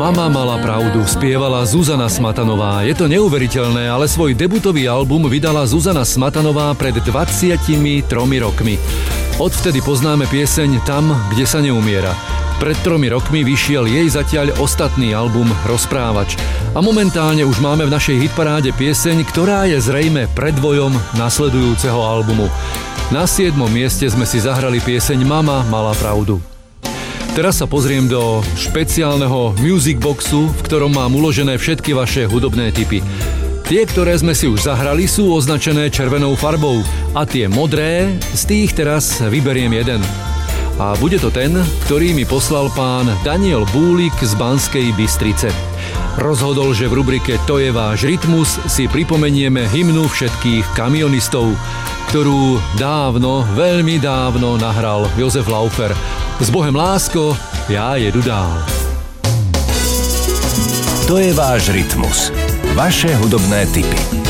Mama mala pravdu, spievala Zuzana Smatanová. Je to neuveriteľné, ale svoj debutový album vydala Zuzana Smatanová pred 23 rokmi. Odvtedy poznáme pieseň Tam, kde sa neumiera. Pred 3 rokmi vyšiel jej zatiaľ ostatný album Rozprávač. A momentálne už máme v našej hitparáde pieseň, ktorá je zrejme predvojom nasledujúceho albumu. Na 7. mieste sme si zahrali pieseň Mama mala pravdu. Teraz sa pozriem do špeciálneho music boxu, v ktorom mám uložené všetky vaše hudobné tipy. Tie, ktoré sme si už zahrali, sú označené červenou farbou a tie modré, z tých teraz vyberiem jeden. A bude to ten, ktorý mi poslal pán Daniel Búlik z Banskej Bystrice. Rozhodol, že v rubrike To je váš rytmus si pripomenieme hymnu všetkých kamionistov, ktorú dávno, veľmi dávno nahral Jozef Laufer. S Bohem lásko, ja jedu dál. To je váš rytmus. Vaše hudobné tipy.